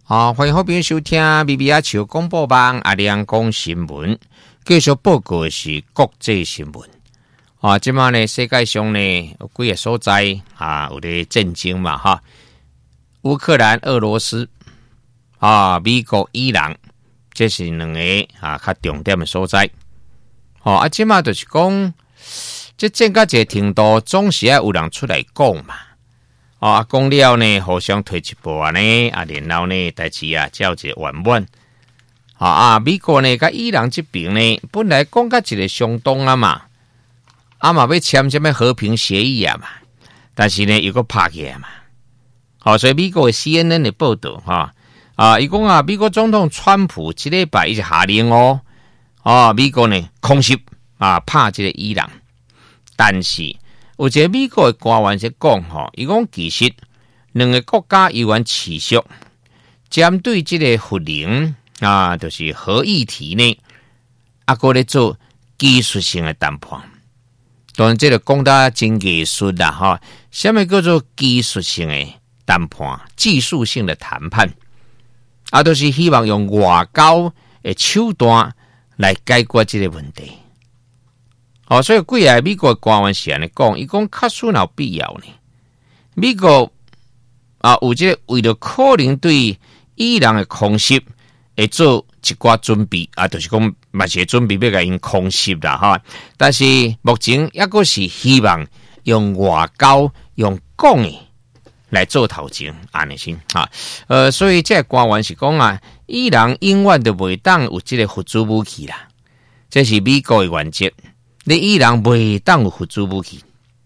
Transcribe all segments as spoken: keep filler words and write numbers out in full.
好，欢迎好朋友收听 B B 阿球广播网阿亮讲新闻，继续报告的是国际新闻。啊，即马呢世界上呢有几个所在啊有咧震惊嘛哈，乌克兰、俄罗斯啊、美国、伊朗，这是两个啊较重点的所在。哦，啊，即马就是讲，这战到一个程度，总是要有人出来讲嘛。啊，讲了呢，互相推一步啊呢，啊，然后呢，代志啊，才有一个圆满。啊啊，美国呢，甲伊朗这边呢，本来讲甲一个相当啊嘛，啊嘛要签什么和平协议啊嘛，但是呢，又个拍起来嘛。好、哦，所以美国的 C N N 的报道哈，啊，伊讲啊，美国总统川普这礼拜一直下令哦，啊，美国呢空袭啊，拍这个伊朗，但是。有一个美国的官员是讲吼，伊讲其实两个国家有缘持续针对这个核能啊，就是核议题呢，啊，个咧做技术性的谈判。当然，这个讲到真技术啦，哈，什么叫做技术性的谈判？技术性的谈判，啊，都、就是希望用外交的手段来解决这个问题。哦，所以几个美国官员是安尼讲，伊讲确实有必要呢。美国啊，有这个为了可能对伊朗的空袭，会做一寡准备啊，就是讲嘛是准备要甲因空袭啦哈。但是目前抑个是希望用外交、用讲的来做头前，安尼先哈。呃，所以这个官员是讲啊，伊朗永远都袂当有这个核子武器啦，这是美国的原则。你伊朗袂当有核子武器，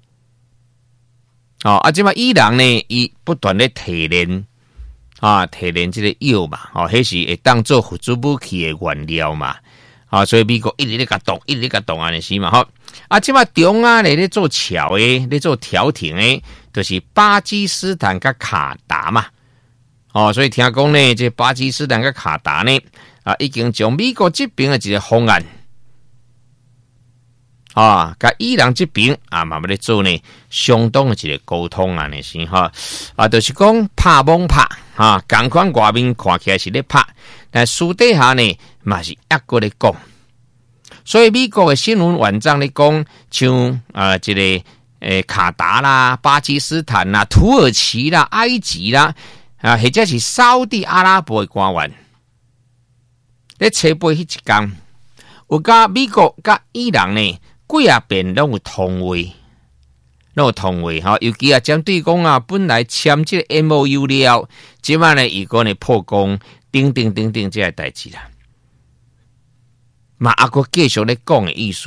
哦，啊，即嘛伊朗呢，伊不断咧提炼啊，提炼这个铀嘛，哦，迄是会当做核子武器的原料嘛，啊，所以美国一直咧甲动，一直咧甲动安尼是嘛，吼，啊，即嘛中啊咧咧做桥诶，咧做调停诶，就是巴基斯坦甲卡达嘛，哦，所以听讲呢，这巴基斯坦甲卡达呢，啊，已经将美国这边的一个方案。啊，甲伊朗这边啊，慢慢咧做呢，相当的一个沟通啊，呢是哈啊，就是讲拍蒙拍啊，共款外面看起来是咧拍，但私底下呢，嘛是一个咧讲。所以美国的新闻网站咧讲，像啊，这个诶卡达啦、巴基斯坦啦、土耳其啦、埃及啦啊，或者是沙特阿拉伯的官员，咧切背迄一天，有甲美国甲伊朗呢。几啊遍拢有通话，拢有通话哈，尤其啊针对讲啊，本来签这个 M O U 了，即摆呢，伊个呢破功，等等等等这个代志啦，嘛阿个继续咧讲的意思，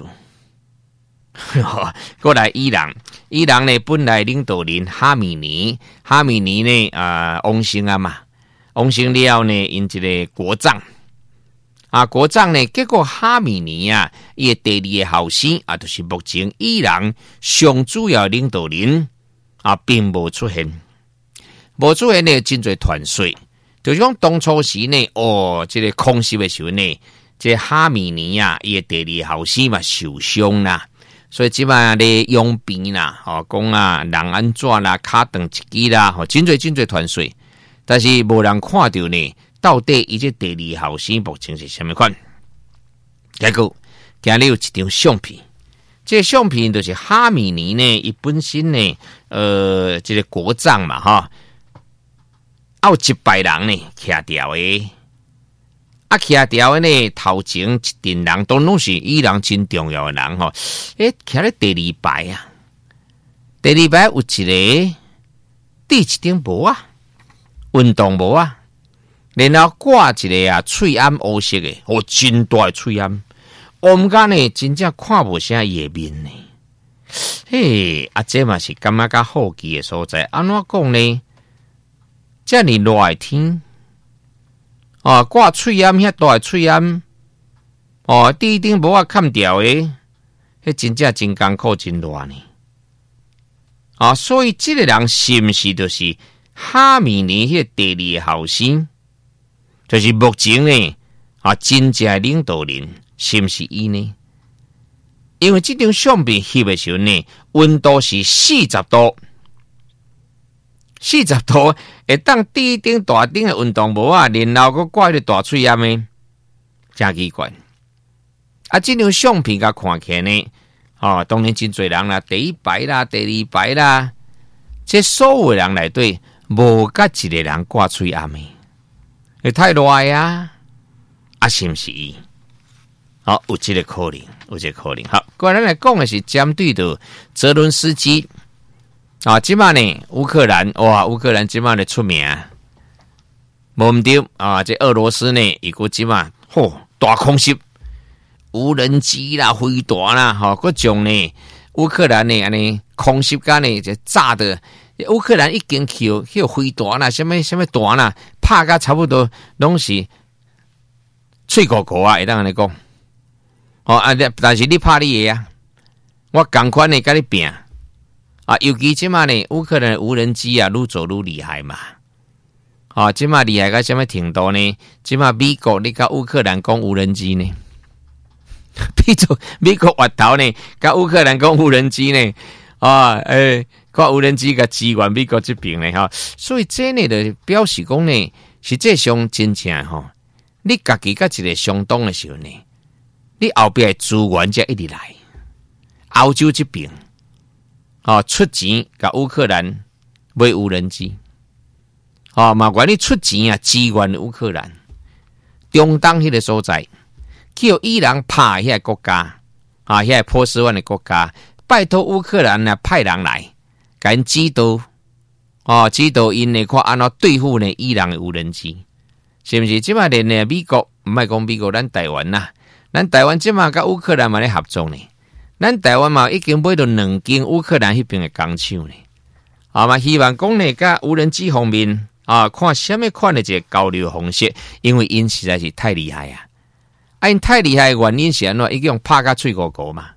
过来伊朗，伊朗呢本来领导人哈米尼，哈米尼呢啊亡生啊嘛，亡生了呢，因一个国葬。啊，国葬呢？结果哈米尼啊，伊第二个后生啊，就是目前伊朗上主要领导人啊，并无出现，无出现呢，真侪团碎。就是讲当初时呢，哦，这个空袭的时候呢，这个、哈米尼啊，伊第二个后生嘛受伤啦，所以即摆咧用病啦，哦，讲啊，人安怎啦，骹断一支啦，吼，真侪真侪团碎，但是无人看到呢。到底伊这第二后生目前是什么款？结果今日有一张相片，这个相片就是哈米尼呢，伊本身呢，呃，这个国葬嘛，哈，有一百人呢徛掉的，啊徛掉的呢，头前一群人都拢是伊朗真重要的人吼，诶，徛咧第二排啊，第二排有一个第一顶帽啊，运动帽啊。然后挂一个啊，喙暗乌色的，哦，真大的喙暗，我们家呢真正看无啥伊的面呢。嘿，啊，这嘛是感觉较好奇的所在。安怎讲呢？这么热的天，哦，挂喙暗遐大的喙暗，哦，第一顶帽啊砍掉的，迄真正真艰苦真热呢。啊，所以这个人是不是就是哈米尼迄第二后生？就是目前呢，啊，真正的领导人是不是伊呢？因为这张相片翕的时候呢，温度是四十度， 四十度会当低顶大顶的运动帽啊，然后佫挂迄个大喙烟的，真奇怪。啊，这张相片甲看起来呢，哦，当然真侪人啦，第一排啦，第二排啦，这所有人内底无甲一个人挂喙烟的，会太热啊，啊，是毋是？好，有这个可能，有这个可能。好，过来咱来讲的是针对的泽伦斯基啊，即马呢，乌克兰哇，乌克兰即马呢出名，无毋对啊，这俄罗斯呢，伊个即马嚯大空袭，无人机啦、飞弹啦，吼、哦，各种呢，乌克兰呢安尼空袭间呢就炸的，乌克兰已经去迄个飞弹啦，什么什么弹啦，拍甲差不多拢是脆糊糊啊，会当安尼讲。哦啊！但是你怕你的啊，我同款的跟你拼啊！尤其即马呢，乌克兰的无人机啊，愈做愈厉害嘛。哦，即马厉害到什么程度呢？即马美国你甲乌克兰讲无人机呢？比做美国滑头呢，甲乌克兰讲无人机呢？啊，诶、欸，甲无人机甲支援美国这边呢？哈，所以这呢就表示讲呢，实际上真正吼，你家己甲一个相当的时候呢。你后边的资源才一直来，欧洲这边哦出钱甲乌克兰买无人机，哦嘛管你出钱啊支援乌克兰，中东迄个所在，叫伊朗拍遐个国家啊，遐个波斯湾的国家，拜托乌克兰啊派人来，甲因指导哦指导因呢看安怎对付呢伊朗的无人机，是不是？即摆连呢美国唔系讲美国，咱台湾呐。咱台湾即马甲乌克兰嘛咧合作呢，咱台湾嘛已经买到两间乌克兰迄边的工厂呢，啊嘛希望讲呢，甲无人机方面啊，看什么款的一个交流方式，因为因实在是太厉害啊！啊，因太厉害的原因是安怎？伊用拍甲脆糊糊嘛，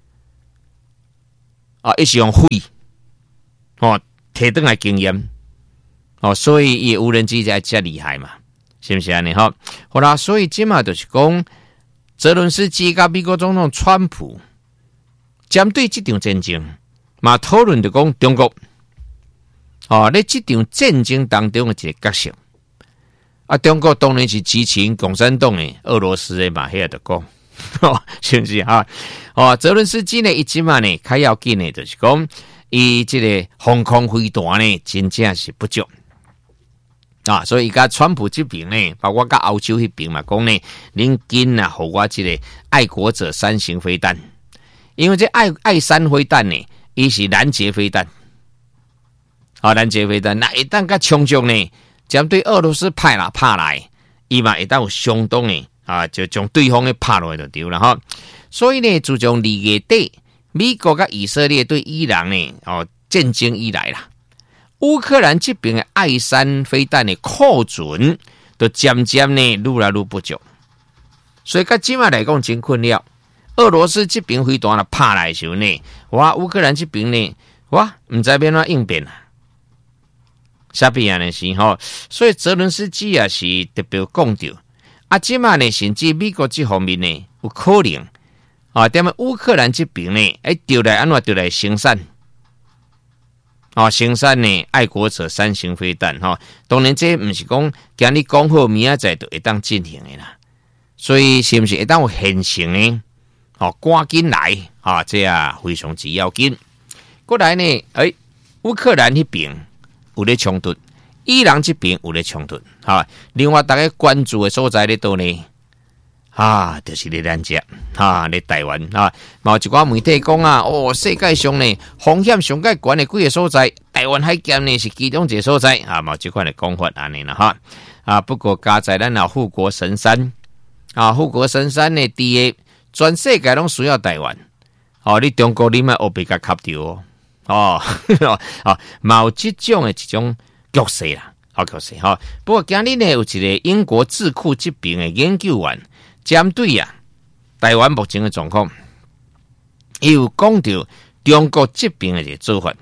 啊，伊是用火哦，摕倒来经验哦，所以伊无人机才遮厉害嘛，是不是安尼吼？好啦，所以即马就是讲。泽伦斯基甲美国总统川普针对这场战争，嘛讨论着讲中国哦，在这场战争当中的一个角色啊，中国当然是支持共产党的、俄罗斯的嘛，遐着讲，是不是哈？哦，泽伦斯基呢，伊即嘛呢，较要紧的，就是讲伊这个防空飞弹呢，真正是不足。啊，所以甲川普这边呢，包括甲欧洲那边嘛，讲呢，恁紧啊，互我这个爱国者三型飞弹，因为这爱爱三飞弹呢，伊是拦截飞弹，啊，拦截飞弹，那一旦甲冲击呢，针对俄罗斯派啦拍来，伊嘛一旦有相当的啊，就将对方的拍落来就对了哈。所以呢，自从二月底美国甲以色列对伊朗呢，哦战争以来啦。乌克兰这边的爱三飞弹的库存，都渐渐呢愈来愈不足，所以甲今嘛来讲真困扰。俄罗斯这边飞弹啦拍来的时候呢，哇，乌克兰这边呢，哇，唔知变怎应变啦。啥变样的是吼，所以泽伦斯基也是特别讲到，啊，今嘛呢，甚至美国这方面呢，有可能啊，踮乌克兰这边呢，哎，调来安怎调来生产。哦，生产呢，爱国者三型飞弹哈、哦，当然这不是讲今日讲好，明仔载就会当进行的啦。所以是不是会当有现成呢？哦，赶紧来啊，这啊非常之要紧。过来呢，哎，乌克兰那边有咧冲突，伊朗这边有咧冲突，哈、哦。另外大家关注的所在咧度呢？啊，就是咧咱遮，哈，咧台湾啊，嘛有一寡媒体讲啊，哦，世界上呢风险上介悬的几个所在，台湾海峡呢是其中一个所在，啊，嘛有这款的讲法安尼啦，哈，啊，不过加在咱啊护国神山，啊，护国神山呢，第一，全世界拢需要台湾，哦，你中国你咪后边甲卡掉哦，哦，哦，嘛有这种的一种局势啦，好局势哈。不过今日呢有一个英国智库这边的研究员。针对啊，台湾目前的状况，伊有讲到中国这边的一个做法。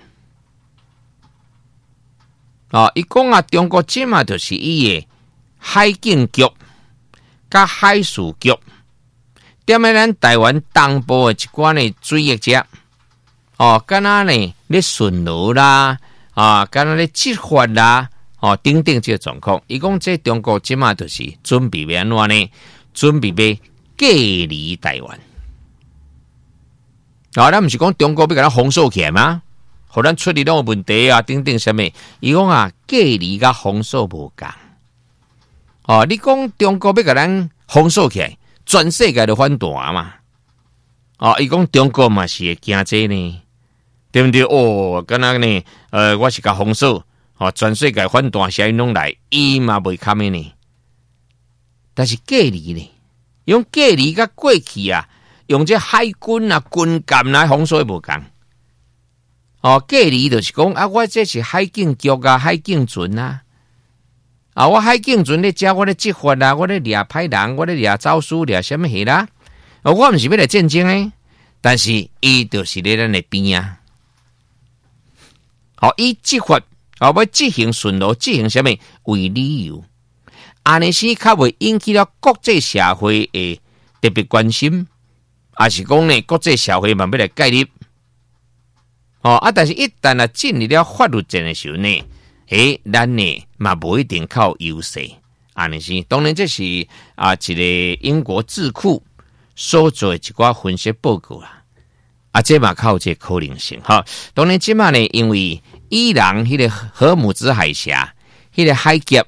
啊，伊讲啊，中国这嘛就是伊的海警局、甲海事局，踮咧咱台湾东部的一寡的水业者，哦，敢若呢咧巡逻啦， 啊，敢若咧执法啦，哦，等等这个状况。伊讲这中国即马就是准备要安怎呢？准备要隔离台湾。啊，咱毋是讲中国要甲咱封锁起来吗？互咱出入拢有问题啊，等等什么？伊讲啊，隔离甲封锁无共。哦，你讲中国要甲咱封锁起来，全世界都反弹嘛？哦，伊讲中国嘛是会惊这呢，对不对？哦，敢若呢，呃，我是甲封锁，哦，全世界反弹，啥人拢来，伊嘛袂堪的呢。但是隔离呢，用隔离甲过去啊，用这海军啊、军舰来封锁无共。哦，隔离就是讲啊，我这是海警局啊、海警船啊，啊，我海警船咧遮，我咧执法啊，我咧掠歹人，我咧掠走私，掠什么货啦？哦，我毋是要来战争诶，但是伊就是咧咱诶边啊。哦，伊执法哦，要执行顺路，执行什么为理由？安尼是较袂引起了国际社会诶特别关心，也是讲呢，国际社会嘛要来介入。哦啊，但是一旦啊进入了法律战的时候呢，诶，咱呢嘛无一定靠优势，安尼是。当然这是啊一个英国智库所做的一寡分析报告啦，啊，这嘛靠这可能性哈。当然即嘛呢，因为伊朗迄个荷姆兹海峡迄个海峡，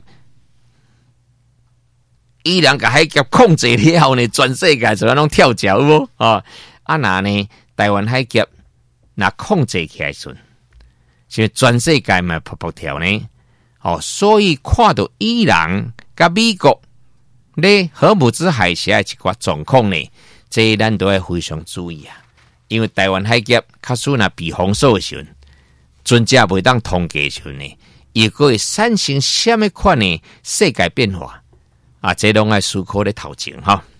伊朗甲海峡控制了后呢，全世界就安拢跳脚无啊？啊那呢，台湾海峡。那控制起来时，是全世界嘛扑扑跳呢？哦，所以看到伊朗甲美国咧荷姆兹海峡一寡状况呢，这咱都要非常注意啊。因为台湾海峡假使若被封锁的时阵，船只袂当通过的时阵呢，伊个会产生什么款的世界变化啊？这拢爱思考咧头前哈。